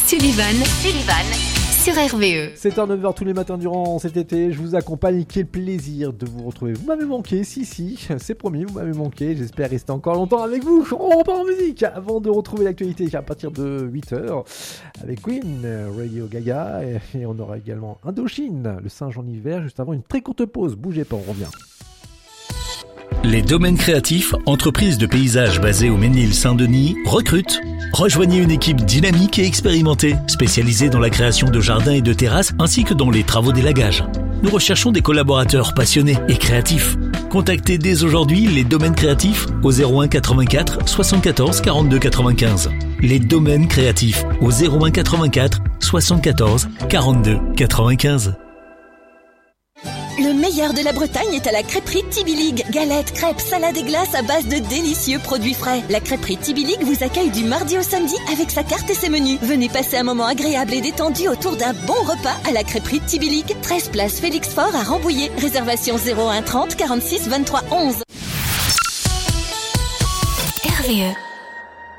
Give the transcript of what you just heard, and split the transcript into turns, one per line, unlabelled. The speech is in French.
Sullivan sur RVE.
7h, 9h tous les matins durant cet été, je vous accompagne. Quel plaisir de vous retrouver. Vous m'avez manqué, si, c'est promis, vous m'avez manqué. J'espère rester encore longtemps avec vous. On repart en musique avant de retrouver l'actualité à partir de 8h avec Queen, Radio Gaga et on aura également Indochine, le singe en hiver, juste avant une très courte pause. Bougez pas, on revient.
Les domaines créatifs, entreprises de paysage basées au Mesnil-Saint-Denis, recrutent. Rejoignez une équipe dynamique et expérimentée, spécialisée dans la création de jardins et de terrasses, ainsi que dans les travaux d'élagage. Nous recherchons des collaborateurs passionnés et créatifs. Contactez dès aujourd'hui les domaines créatifs au 01 84 74 42 95. Les domaines créatifs au 01 84 74 42 95.
Le meilleur de la Bretagne est à la crêperie Tibilig. Galettes, crêpes, salades et glaces à base de délicieux produits frais. La crêperie Tibilig vous accueille du mardi au samedi avec sa carte et ses menus. Venez passer un moment agréable et détendu autour d'un bon repas à la crêperie Tibilig. 13 place Félix Faure à Rambouillet. Réservation 01 30 46 23 11.
RVE.